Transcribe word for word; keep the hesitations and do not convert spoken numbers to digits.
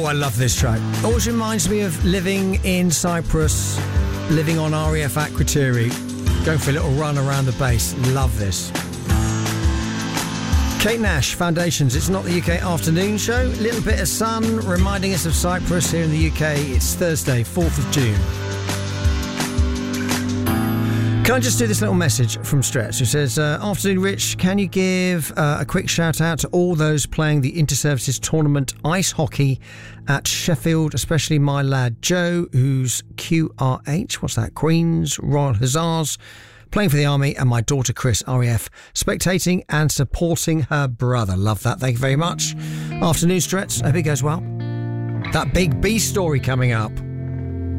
I love this track. Always reminds me of living in Cyprus, living on R A F Akrotiri, going for a little run around the base. Love this. Kate Nash, Foundations. It's not the U K afternoon show. A little bit of sun reminding us of Cyprus here in the U K. It's Thursday, fourth of June. Can I just do this little message from Stretch who says, uh, afternoon Rich, can you give uh, a quick shout out to all those playing the Inter-Services Tournament ice hockey at Sheffield, especially my lad Joe, who's Q R H, what's that, Queen's Royal Hussars, playing for the Army, and my daughter Chris, R A F, spectating and supporting her brother. Love that, thank you very much. Afternoon Stretch, I hope it goes well. That Big B story coming up.